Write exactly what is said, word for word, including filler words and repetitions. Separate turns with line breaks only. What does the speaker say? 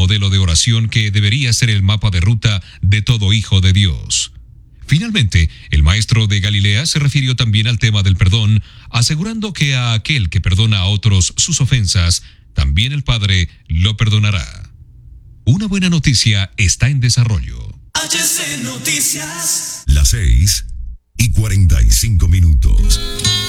modelo de oración que debería ser el mapa de ruta de todo hijo de Dios. Finalmente, el maestro de Galilea se refirió también al tema del perdón, asegurando que a aquel que perdona a otros sus ofensas, también el Padre lo perdonará. Una buena noticia está en desarrollo.
H C Noticias.
Las seis y cuarenta y cinco minutos.